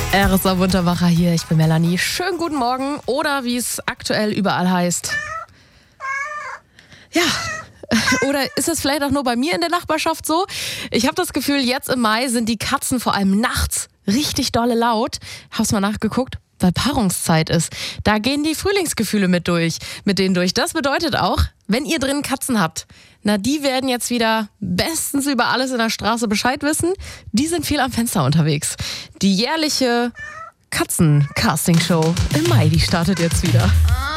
RSA Wunderwacher hier, ich bin Melanie. Schönen guten Morgen oder wie es aktuell überall heißt. Ja, oder ist es vielleicht auch nur bei mir in der Nachbarschaft so? Ich habe das Gefühl, jetzt im Mai sind die Katzen vor allem nachts richtig dolle laut. Hab's mal nachgeguckt, weil Paarungszeit ist. Da gehen die Frühlingsgefühle mit denen durch. Das bedeutet auch, wenn ihr drin Katzen habt, na, die werden jetzt wieder bestens über alles in der Straße Bescheid wissen. Die sind viel am Fenster unterwegs. Die jährliche Katzen-Casting-Show im Mai, die startet jetzt wieder.